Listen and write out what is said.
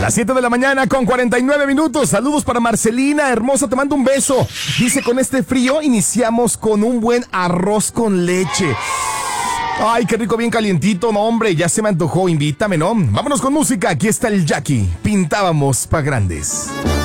Las 7 de la mañana con 49 minutos. Saludos para Marcelina, hermosa, te mando un beso. Dice, con este frío iniciamos con un buen arroz con leche. Ay, qué rico, bien calientito. No, hombre, ya se me antojó. Invítame, ¿no? Vámonos con música. Aquí está el Jackie. Pintábamos pa' grandes.